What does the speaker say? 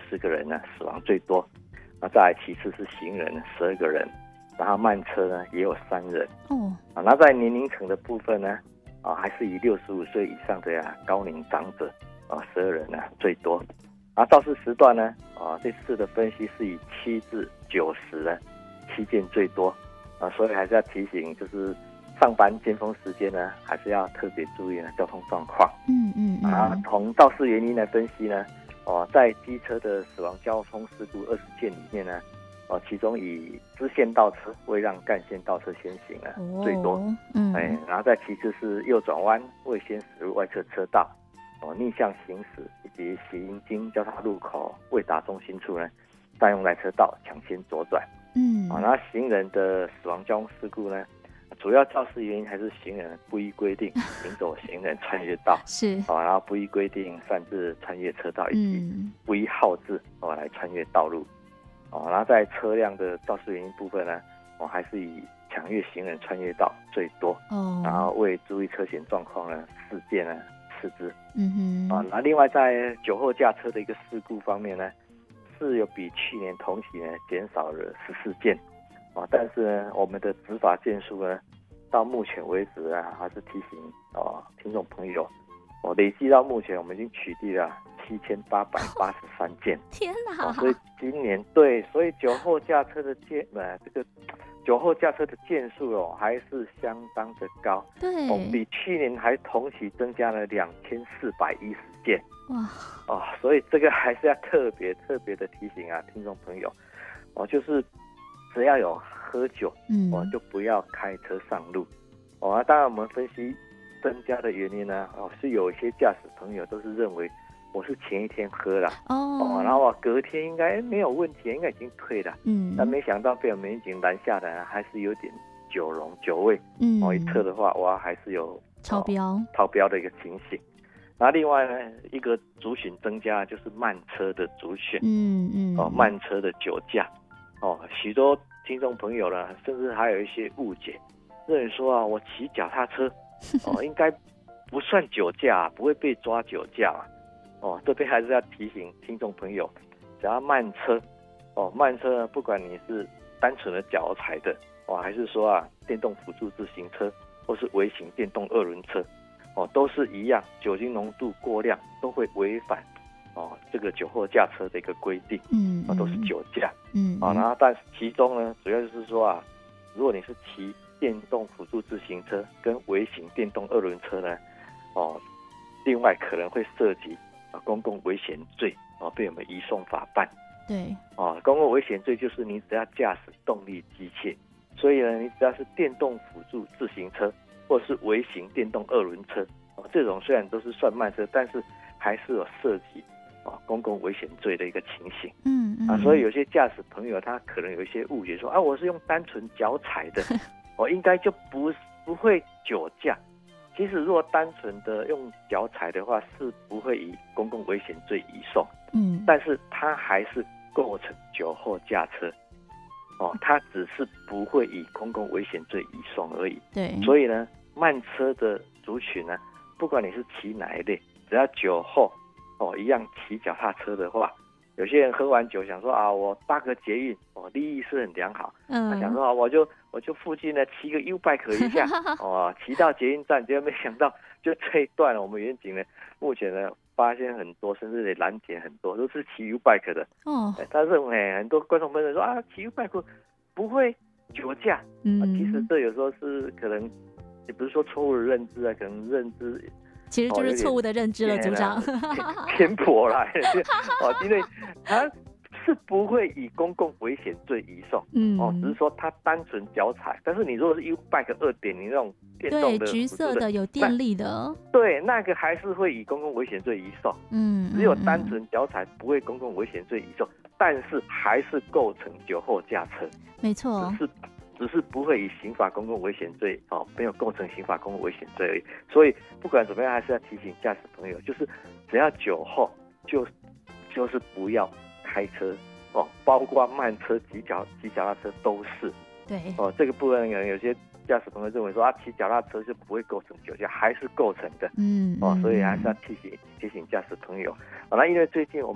20个人呢死亡最多，再来其次是行人12个人，然后慢车呢也有3人。那在年龄层的部分呢，还是以65岁以上的高龄长者12人呢最多。肇事时段呢，这次的分析是以7至90呢7件最多，所以还是要提醒，就是上班尖峰时间呢，还是要特别注意交通状况。从肇事原因来分析呢，在机车的死亡交通事故20件里面呢，其中以支线倒车未让干线倒车先行呢最多。然后再其次是右转弯未先驶入外侧车道，逆向行驶以及行经交叉路口未达中心处呢，占用来车道抢先左转。然后行人的死亡交通事故呢，主要肇事原因还是行人不依规定行走行人穿越道，然后不依规定擅自穿越车道，以及不依号志来穿越道路。然后在车辆的肇事原因部分呢，还是以抢越行人穿越道最多。然后未注意车前状况呢4件呢次之。那另外在酒后驾车的一个事故方面呢，是有比去年同期呢减少了14件。但是呢，我们的执法件数呢，到目前为止还是提醒听众朋友，累计到目前我们已经取缔了7883件。 天哪！ 所以今年所以酒后驾车的酒后驾车的件数还是相当的高。 对， 比去年还同期增加了2410件。所以这个还是要特别的提醒听众朋友，就是只要有喝酒，就不要开车上路。当然我们分析增加的原因呢，是有一些驾驶朋友都是认为我是前一天喝了，然后隔天应该没有问题，应该已经退了，但没想到被我们民警拦下来，还是有点酒浓酒味，一测的话，还是有超标的一个情形。那另外呢，一个族群增加就是慢车的族群，慢车的酒驾，许多听众朋友呢，甚至还有一些误解，认为说我骑脚踏车，应该不算酒驾，不会被抓酒驾嘛。这边还是要提醒听众朋友，只要慢车，慢车呢，不管你是单纯的脚踩的，还是说电动辅助自行车，或是微型电动2轮车，都是一样，酒精浓度过量都会违反这个酒后驾车的一个规定，都是酒驾。然后但是其中呢，主要就是说如果你是骑电动辅助自行车跟微型电动2轮车呢，另外可能会涉及公共危险罪，被我们移送法办。 对， 公共危险罪就是你只要驾驶动力机械，所以呢，你只要是电动辅助自行车或是微型电动2轮车，这种虽然都是算慢车，但是还是有涉及公共危险罪的一个情形。所以有些驾驶朋友他可能有一些误解说，我是用单纯脚踩的，应该就不会酒驾。其实如果单纯的用脚踩的话，是不会以公共危险罪移送。但是它还是构成酒后驾车。它只是不会以公共危险罪移送而已。 对， 所以呢，慢车的族群呢，不管你是骑哪一类，只要酒后一样骑脚踏车的话，有些人喝完酒想说我搭个捷运，利益是很良好，他想说我就附近呢骑个 U-bike 一下，骑到捷运站，结果没想到就这一段我们远景呢，目前呢发现很多，甚至拦截很多都是骑 U-bike 的。他认为很多观众朋友说骑 U-bike 不会酒驾，其实这有时候是可能也不是说错误的认知可能认知其实就是错误的认知了，组长。 偏颇啦，因为他是不会以公共危险罪移送，只是说他单纯脚踩。但是你如果是 U-bike 2.0那种电动的， 对，橘色的有电力的， 对，那个还是会以公共危险罪移送。只有单纯脚踩不会公共危险罪移送，但是还是构成酒后驾车。 没错， 只是不会以刑法公共危险罪没有构成刑法公共危险罪而已。所以不管怎么样，还是要提醒驾驶朋友，就是只要酒后就是不要开车包括慢车、骑脚踏车都是。 对这个部分有些驾驶朋友认为说骑脚踏车就不会构成酒驾，还是构成的。所以还是要提醒驾驶朋友。那因为最近我们